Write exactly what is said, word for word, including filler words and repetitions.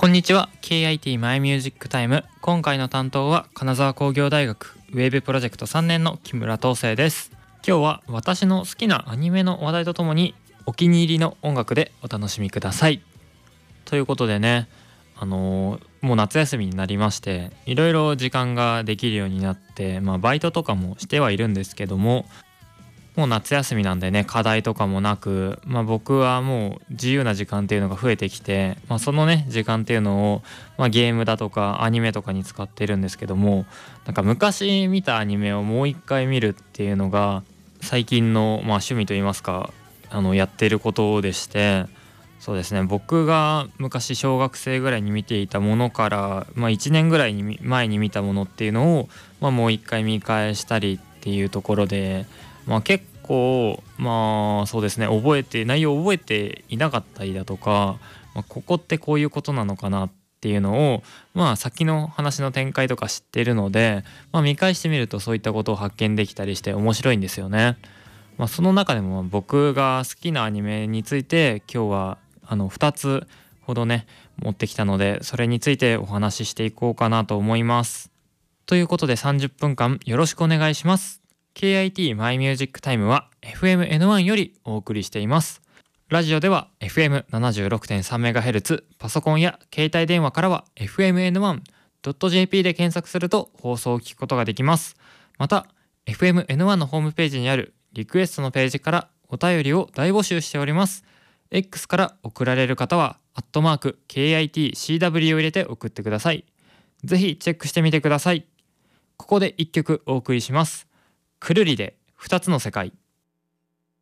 こんにちは。 ケーアイティー マイミュージックタイム。今回の担当は金沢工業大学ウェブプロジェクトさんねんの木村東生です。今日は私の好きなアニメの話題とともにお気に入りの音楽でお楽しみください。ということでね、あのーもう夏休みになりまして、いろいろ時間ができるようになって、まあバイトとかもしてはいるんですけども、もう夏休みなんでね、課題とかもなく、まあ、僕はもう自由な時間っていうのが増えてきて、まあ、そのね時間っていうのを、まあ、ゲームだとかアニメとかに使ってるんですけども、なんか昔見たアニメをもう一回見るっていうのが最近の、まあ、趣味といいますか、あのやってることでして、そうですね、僕が昔小学生ぐらいに見ていたものから、まあ、いちねんぐらいに前に見たものっていうのを、まあ、もう一回見返したりっていうところで、まあ、結構まあそうですね、覚えて内容を覚えていなかったりだとか、まあ、ここってこういうことなのかなっていうのを、まあ先の話の展開とか知ってるので、まあ、見返してみるとそういったことを発見できたりして面白いんですよね。まあ、その中でも僕が好きなアニメについて今日はあのふたつほどね持ってきたので、それについてお話ししていこうかなと思います。ということでさんじゅっぷんかんよろしくお願いします。 ケーアイティー マイミュージックタイムは エフエムエヌワン よりお送りしています。ラジオでは エフエムななじゅうろくてんさんメガヘルツ、パソコンや携帯電話からは エフエムエヌワンドットジェーピー で検索すると放送を聞くことができます。また エフエムエヌワン のホームページにあるリクエストのページからお便りを大募集しております。 X から送られる方はアットマーク ケーアイティーシーダブリュー を入れて送ってください。ぜひチェックしてみてください。ここでいっきょくお送りします。くるりでふたつの世界。